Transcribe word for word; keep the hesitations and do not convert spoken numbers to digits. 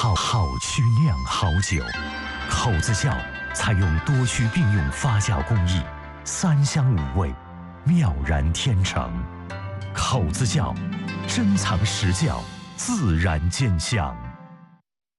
好好曲酿好酒，口子窖采用多区并用发酵工艺，三香五味，妙然天成。口子窖，珍藏实窖，自然见香。